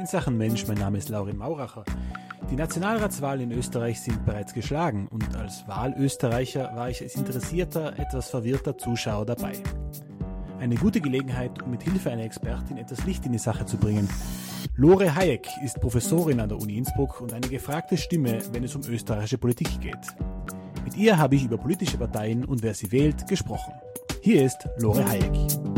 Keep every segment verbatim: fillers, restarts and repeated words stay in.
In Sachen Mensch, mein Name ist Laurin Mauracher. Die Nationalratswahlen in Österreich sind bereits geschlagen und als Wahlösterreicher war ich als interessierter, etwas verwirrter Zuschauer dabei. Eine gute Gelegenheit, um mit Hilfe einer Expertin etwas Licht in die Sache zu bringen. Lore Hayek ist Professorin an der Uni Innsbruck und eine gefragte Stimme, wenn es um österreichische Politik geht. Mit ihr habe ich über politische Parteien und wer sie wählt gesprochen. Hier ist Lore Hayek.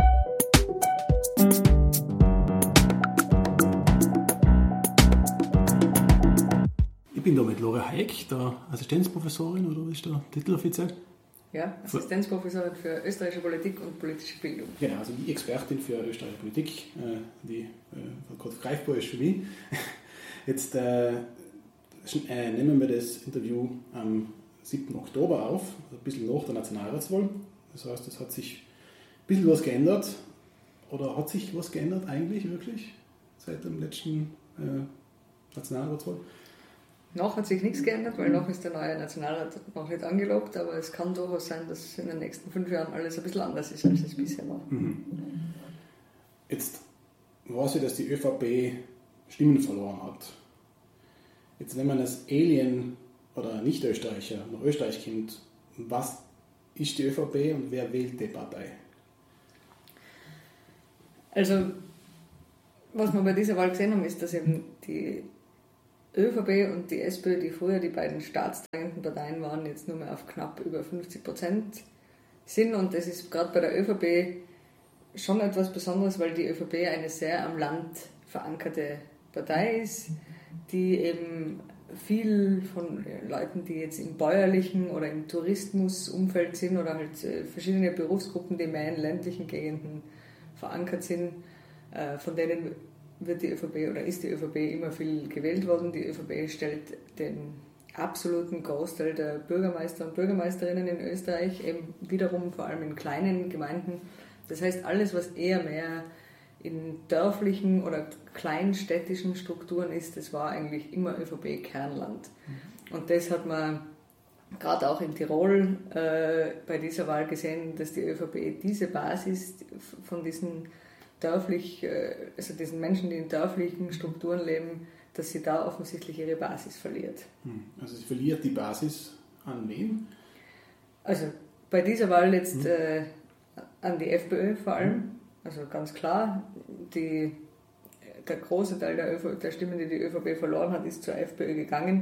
Ich bin da mit Lore Hayek, der Assistenzprofessorin, oder was ist der Titel offiziell? Ja, Assistenzprofessorin für österreichische Politik und politische Bildung. Genau, also die Expertin für österreichische Politik, die gerade greifbar ist für mich. Jetzt äh, nehmen wir das Interview am siebten Oktober auf, also ein bisschen nach der Nationalratswahl. Das heißt, es hat sich ein bisschen was geändert. Oder hat sich was geändert eigentlich wirklich seit dem letzten äh, Nationalratswahl? Noch hat sich nichts geändert, weil noch ist der neue Nationalrat noch nicht angelobt, aber es kann durchaus sein, dass in den nächsten fünf Jahren alles ein bisschen anders ist, als es bisher war. Mhm. Jetzt weiß ich, dass die ÖVP Stimmen verloren hat. Jetzt, wenn man als Alien oder Nicht-Österreicher nach Österreich kommt, was ist die ÖVP und wer wählt die Partei? Also, was wir bei dieser Wahl gesehen haben, ist, dass eben die ÖVP und die SPÖ, die früher die beiden staatstragenden Parteien waren, jetzt nur mehr auf knapp über fünfzig Prozent sind. Und das ist gerade bei der ÖVP schon etwas Besonderes, weil die ÖVP eine sehr am Land verankerte Partei ist, die eben viel von Leuten, die jetzt im bäuerlichen oder im Tourismusumfeld sind oder halt verschiedene Berufsgruppen, die mehr in ländlichen Gegenden verankert sind, von denen wird die ÖVP oder ist die ÖVP immer viel gewählt worden. Die ÖVP stellt den absoluten Großteil der Bürgermeister und Bürgermeisterinnen in Österreich, eben wiederum vor allem in kleinen Gemeinden. Das heißt, alles, was eher mehr in dörflichen oder kleinstädtischen Strukturen ist, das war eigentlich immer ÖVP-Kernland. Und das hat man gerade auch in Tirol äh, bei dieser Wahl gesehen, dass die ÖVP diese Basis von diesen dörflich, also diesen Menschen, die in dörflichen Strukturen leben, dass sie da offensichtlich ihre Basis verliert. Also sie verliert die Basis an wen? Also bei dieser Wahl jetzt mhm. äh, an die FPÖ vor allem. Also ganz klar, die, der große Teil der, ÖV, der Stimmen, die die ÖVP verloren hat, ist zur FPÖ gegangen.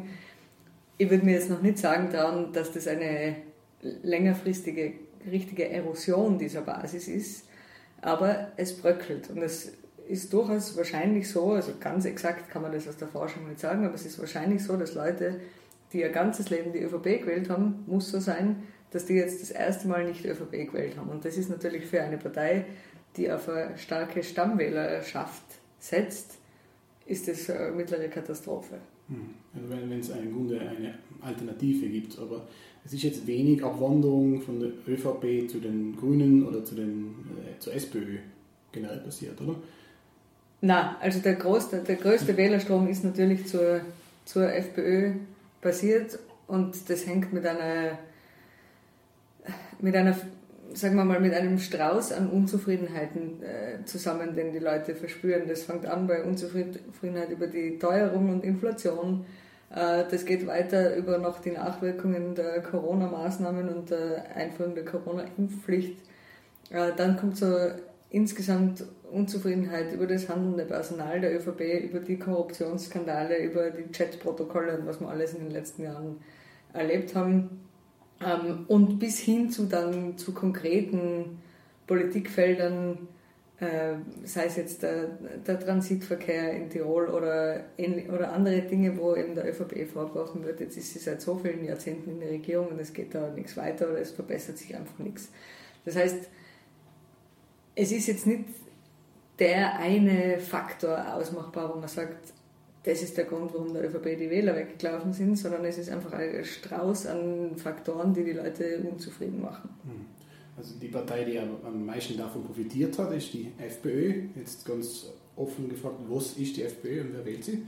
Ich würde mir jetzt noch nicht sagen trauen, dass das eine längerfristige, richtige Erosion dieser Basis ist, aber es bröckelt und es ist durchaus wahrscheinlich so, also ganz exakt kann man das aus der Forschung nicht sagen, aber es ist wahrscheinlich so, dass Leute, die ihr ganzes Leben die ÖVP gewählt haben, muss so sein, dass die jetzt das erste Mal nicht ÖVP gewählt haben. Und das ist natürlich für eine Partei, die auf eine starke Stammwählerschaft setzt, ist das eine mittlere Katastrophe. Also wenn, wenn es im Grunde eine Alternative gibt, aber es ist jetzt wenig Abwanderung von der ÖVP zu den Grünen oder zu den, äh, zur SPÖ generell passiert, oder? Nein, also der größte, der größte Wählerstrom ist natürlich zur, zur FPÖ passiert und das hängt mit einer, mit einer, sagen wir mal, mit einem Strauß an Unzufriedenheiten äh, zusammen, den die Leute verspüren. Das fängt an bei Unzufriedenheit über die Teuerung und Inflation. Das geht weiter über noch die Nachwirkungen der Corona-Maßnahmen und der Einführung der Corona-Impfpflicht. Dann kommt so insgesamt Unzufriedenheit über das handelnde Personal der ÖVP, über die Korruptionsskandale, über die Chatprotokolle und was wir alles in den letzten Jahren erlebt haben. Und bis hin zu dann zu konkreten Politikfeldern, sei es jetzt der, der Transitverkehr in Tirol oder, oder andere Dinge, wo eben der ÖVP vorgeworfen wird, jetzt ist sie seit so vielen Jahrzehnten in der Regierung und es geht da nichts weiter oder es verbessert sich einfach nichts. Das heißt, es ist jetzt nicht der eine Faktor ausmachbar, wo man sagt, das ist der Grund, warum der ÖVP die Wähler weggelaufen sind, sondern es ist einfach ein Strauß an Faktoren, die die Leute unzufrieden machen. Also die Partei, die am meisten davon profitiert hat, ist die FPÖ. Jetzt ganz offen gefragt, was ist die FPÖ und wer wählt sie?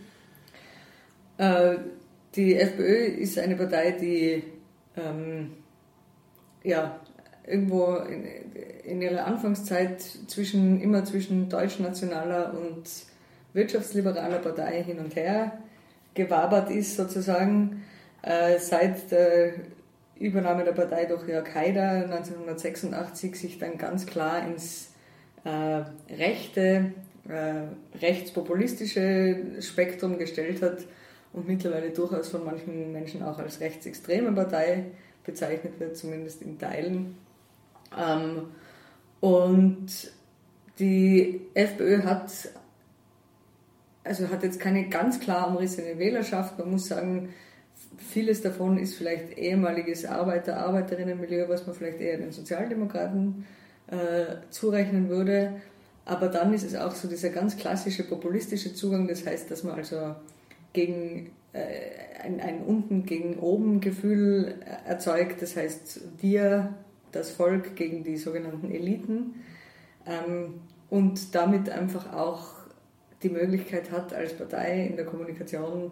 Äh, die FPÖ ist eine Partei, die ähm, ja, irgendwo in, in ihrer Anfangszeit zwischen, immer zwischen deutschnationaler und wirtschaftsliberaler Partei hin und her gewabert ist, sozusagen, äh, seit der Übernahme der Partei durch Jörg Haider neunzehnhundertsechsundachtzig sich dann ganz klar ins äh, rechte, äh, rechtspopulistische Spektrum gestellt hat und mittlerweile durchaus von manchen Menschen auch als rechtsextreme Partei bezeichnet wird, zumindest in Teilen. Ähm, und die FPÖ hat, also hat jetzt keine ganz klar umrissene Wählerschaft. Man muss sagen, vieles davon ist vielleicht ehemaliges Arbeiter-, Arbeiterinnenmilieu, was man vielleicht eher den Sozialdemokraten äh, zurechnen würde. Aber dann ist es auch so dieser ganz klassische populistische Zugang, das heißt, dass man also gegen äh, ein, ein unten gegen oben Gefühl erzeugt, das heißt wir, das Volk, gegen die sogenannten Eliten, ähm, und damit einfach auch die Möglichkeit hat, als Partei in der Kommunikation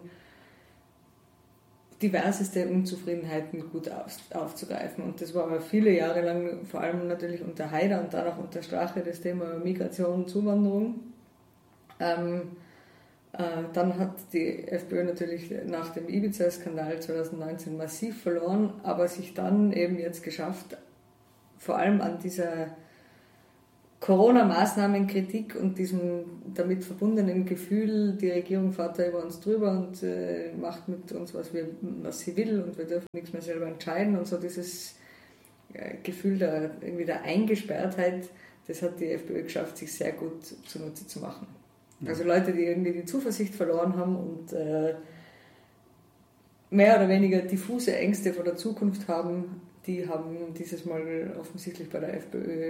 diverseste Unzufriedenheiten gut auf, aufzugreifen. Und das war aber viele Jahre lang, vor allem natürlich unter Haider und dann auch unter Strache, das Thema Migration, Zuwanderung. Ähm, äh, dann hat die FPÖ natürlich nach dem Ibiza-Skandal zweitausendneunzehn massiv verloren, aber sich dann eben jetzt geschafft, vor allem an dieser Corona-Maßnahmenkritik und diesem damit verbundenen Gefühl, die Regierung fährt da über uns drüber und äh, macht mit uns, was, wir, was sie will und wir dürfen nichts mehr selber entscheiden und so dieses äh, Gefühl der, irgendwie der Eingesperrtheit, das hat die FPÖ geschafft, sich sehr gut zunutze zu machen. Ja. Also Leute, die irgendwie die Zuversicht verloren haben und äh, mehr oder weniger diffuse Ängste vor der Zukunft haben, die haben dieses Mal offensichtlich bei der FPÖ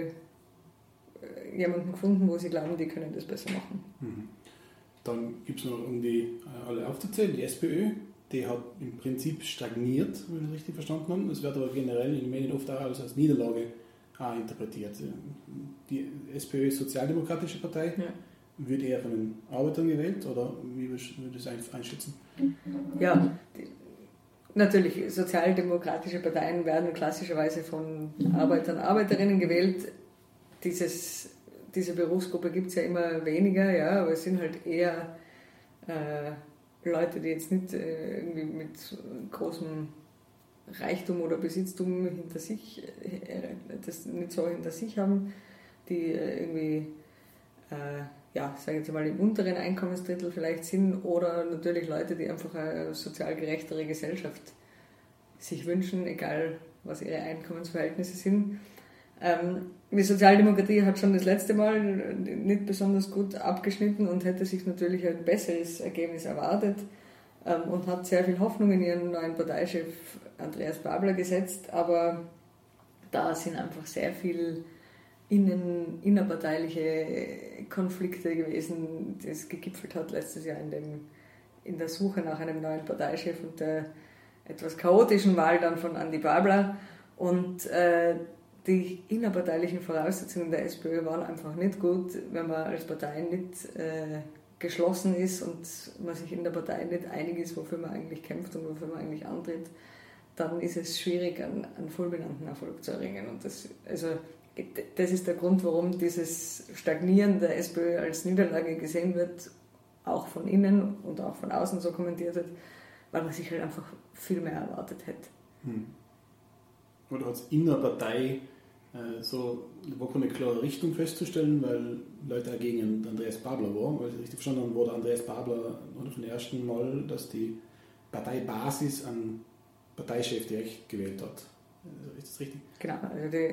jemanden gefunden, wo sie glauben, die können das besser machen. Mhm. Dann gibt es noch, um die alle aufzuzählen, die SPÖ, die hat im Prinzip stagniert, wenn wir das richtig verstanden haben. Das wird aber generell in den Medien oft auch als Niederlage auch interpretiert. Die SPÖ ist Sozialdemokratische Partei, ja. Wird eher von den Arbeitern gewählt oder wie würdest du das einschätzen? Ja, die, natürlich, sozialdemokratische Parteien werden klassischerweise von Arbeitern und Arbeiterinnen gewählt. Dieses, diese Berufsgruppe gibt es ja immer weniger, ja, aber es sind halt eher äh, Leute, die jetzt nicht äh, irgendwie mit großem Reichtum oder Besitztum hinter sich, äh, das nicht so hinter sich haben, die äh, irgendwie, äh, ja, sage ich jetzt mal, im unteren Einkommensdrittel vielleicht sind oder natürlich Leute, die einfach eine sozial gerechtere Gesellschaft sich wünschen, egal was ihre Einkommensverhältnisse sind. Ähm, die Sozialdemokratie hat schon das letzte Mal nicht besonders gut abgeschnitten und hätte sich natürlich ein besseres Ergebnis erwartet ähm, und hat sehr viel Hoffnung in ihren neuen Parteichef Andreas Babler gesetzt, aber da sind einfach sehr viel innen, innerparteiliche Konflikte gewesen, das gegipfelt hat letztes Jahr in, dem, in der Suche nach einem neuen Parteichef und der etwas chaotischen Wahl dann von Andi Babler und äh, die innerparteilichen Voraussetzungen der SPÖ waren einfach nicht gut, wenn man als Partei nicht äh, geschlossen ist und man sich in der Partei nicht einig ist, wofür man eigentlich kämpft und wofür man eigentlich antritt, dann ist es schwierig, einen, einen fulminanten Erfolg zu erringen. Und das, also, das ist der Grund, warum dieses Stagnieren der SPÖ als Niederlage gesehen wird, auch von innen und auch von außen so kommentiert wird, weil man sich halt einfach viel mehr erwartet hätte. Hm. Oder hat es in der Partei so war keine klare Richtung festzustellen, weil Leute auch gegen Andreas Babler waren. Weil ich richtig verstanden habe, wurde Andreas Babler von dem ersten Mal, dass die Parteibasis einen Parteichef direkt gewählt hat. Ist das richtig? Genau. Also die,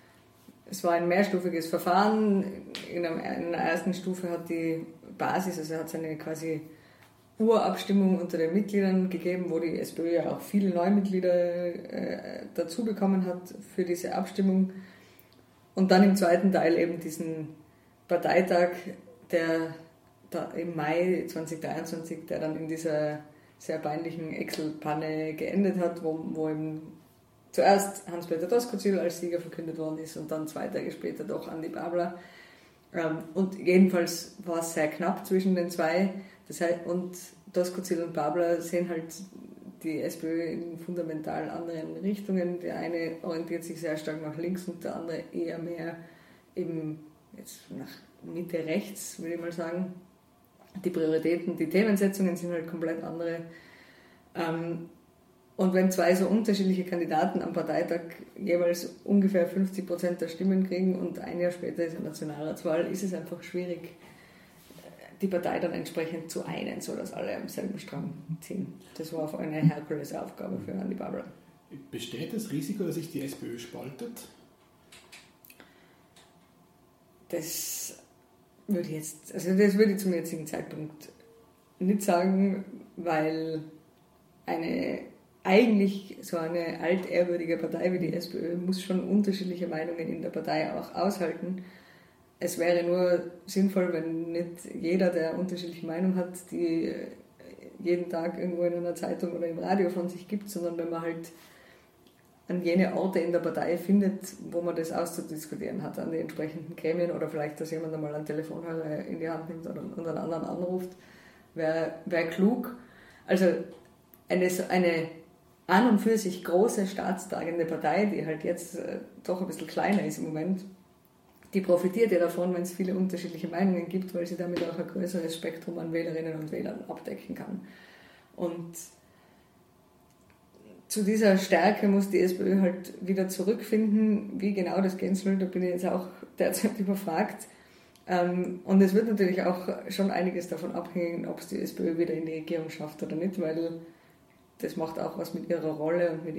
es war ein mehrstufiges Verfahren. In, einem, in der ersten Stufe hat die Basis, also hat es eine quasi Urabstimmung unter den Mitgliedern gegeben, wo die SPÖ ja auch viele Neumitglieder äh, dazu bekommen hat für diese Abstimmung. Und dann im zweiten Teil eben diesen Parteitag, der da im Mai zweitausenddreiundzwanzig, der dann in dieser sehr peinlichen Excel-Panne geendet hat, wo, wo eben zuerst Hans-Peter Doskozil als Sieger verkündet worden ist und dann zwei Tage später doch Andi Babler. Ähm, und jedenfalls war es sehr knapp zwischen den zwei. Das heißt, und Doskozil und Babler sehen halt die SPÖ in fundamental anderen Richtungen. Der eine orientiert sich sehr stark nach links und der andere eher mehr eben jetzt nach Mitte rechts, würde ich mal sagen. die Prioritäten, die Themensetzungen sind halt komplett andere. Ähm, und wenn zwei so unterschiedliche Kandidaten am Parteitag jeweils ungefähr fünfzig Prozent der Stimmen kriegen und ein Jahr später ist eine Nationalratswahl, ist es einfach schwierig, die Partei dann entsprechend zu einen, sodass alle am selben Strang ziehen. Das war eine Herkulesaufgabe für Andi Babler. Besteht das Risiko, dass sich die SPÖ spaltet? Das würde ich jetzt, also das würde ich zum jetzigen Zeitpunkt nicht sagen, weil eine eigentlich so eine altehrwürdige Partei wie die SPÖ muss schon unterschiedliche Meinungen in der Partei auch aushalten. Es wäre nur sinnvoll, wenn nicht jeder, der unterschiedliche Meinung hat, die jeden Tag irgendwo in einer Zeitung oder im Radio von sich gibt, sondern wenn man halt an jene Orte in der Partei findet, wo man das auszudiskutieren hat, an die entsprechenden Gremien oder vielleicht, dass jemand einmal einen Telefonhörer in die Hand nimmt oder, und einen anderen anruft, wäre wär klug. Also eine, eine an und für sich große staatstragende Partei, die halt jetzt äh, doch ein bisschen kleiner ist im Moment, die profitiert ja davon, wenn es viele unterschiedliche Meinungen gibt, weil sie damit auch ein größeres Spektrum an Wählerinnen und Wählern abdecken kann. Und zu dieser Stärke muss die SPÖ halt wieder zurückfinden. Wie genau das gehen soll, da bin ich jetzt auch derzeit überfragt. Und es wird natürlich auch schon einiges davon abhängen, ob es die SPÖ wieder in die Regierung schafft oder nicht, weil das macht auch was mit ihrer Rolle und mit